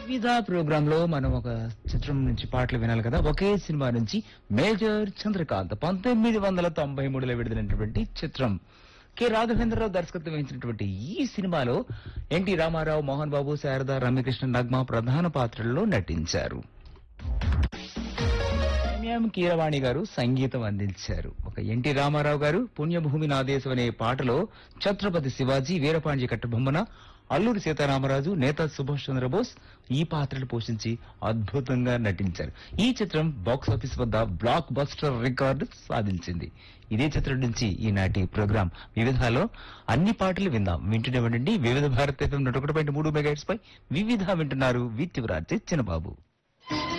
వివిధ ప్రోగ్రామ్ లో మనం ఒక చిత్రం నుంచి పాటలు వినాలి కదా. ఒకే సినిమా నుంచి మేజర్ చంద్రకాంత్ 1993లో విడుదలైనటువంటి చిత్రం. కె రాఘవేంద్రరావు దర్శకత్వం వహించినటువంటి ఈ సినిమాలో ఎన్టీ రామారావు, మోహన్ బాబు, శారద, రమ్యకృష్ణ, నగ్మ ప్రధాన పాత్రల్లో నటించారు. కీరవాణి గారు సంగీతం అందించారు. ఒక ఎన్టీ రామారావు గారు పుణ్యభూమి నా దేశం అనే పాటలో ఛత్రపతి శివాజీ, వీరపాండ్య కట్టబొమ్మన, అల్లూరి సీతారామరాజు, నేత సుభాష్ చంద్రబోస్ ఈ పాత్రలు పోషించి అద్భుతంగా నటించారు. ఈ చిత్రం బాక్సాఫీస్ వద్ద బ్లాక్ బస్టర్ రికార్డు సాధించింది. ఇదే చిత్రం నుంచి ఈనాటి ప్రోగ్రాం వివిధలో అన్ని పాటలు విందాం. వింటూనే ఉండండి. వివిధ భారత FM 101.3 మెగాహెర్ట్జ్ పై వివిధ వింటున్నారు. విత్ యువరాజ్ చిన్నబాబు.